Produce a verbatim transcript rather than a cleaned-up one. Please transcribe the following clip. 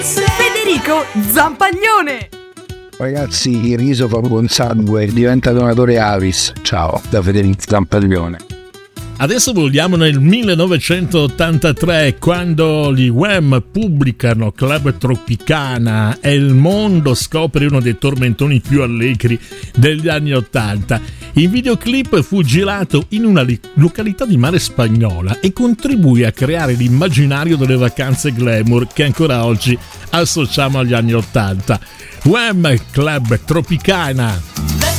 Federico Zampaglione. Ragazzi, il riso fa buon sangue, diventa donatore Avis. Ciao, da Federico Zampaglione. Adesso vogliamo nel millenovecentottantatré, quando gli Wham pubblicano Club Tropicana e il mondo scopre uno dei tormentoni più allegri degli anni ottanta. Il videoclip fu girato in una località di mare spagnola e contribuì a creare l'immaginario delle vacanze glamour che ancora oggi associamo agli anni ottanta. Wham, Club Tropicana.